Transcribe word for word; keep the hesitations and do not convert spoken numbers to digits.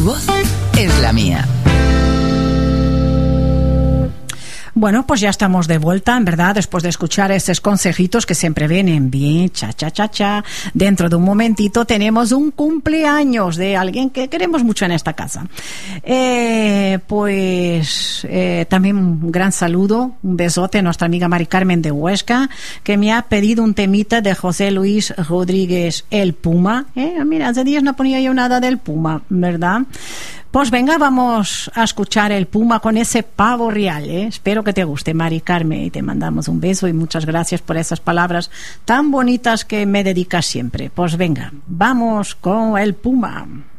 voz es la mía. Bueno, pues ya estamos de vuelta, en verdad, después de escuchar estos consejitos que siempre vienen bien, cha, cha, cha, cha. Dentro de un momentito tenemos un cumpleaños de alguien que queremos mucho en esta casa. Eh, pues eh, también un gran saludo, un besote a nuestra amiga Mari Carmen de Huesca, que me ha pedido un temita de José Luis Rodríguez, El Puma. Eh, mira, hace días no ponía yo nada del Puma, ¿verdad? Pues venga, vamos a escuchar El Puma con ese pavo real, ¿eh? Espero que te guste, Mari Carmen, y te mandamos un beso y muchas gracias por esas palabras tan bonitas que me dedicas siempre. Pues venga, vamos con El Puma.